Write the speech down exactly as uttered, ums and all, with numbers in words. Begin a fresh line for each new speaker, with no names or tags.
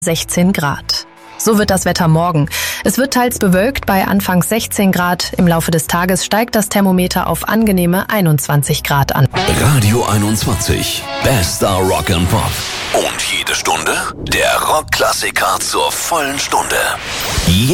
sechzehn Grad. So wird das Wetter morgen. Es wird teils bewölkt bei anfangs sechzehn Grad. Im Laufe des Tages steigt das Thermometer auf angenehme einundzwanzig Grad an.
Radio einundzwanzig. Bester Rock and Pop. Und jede Stunde der Rockklassiker zur vollen Stunde.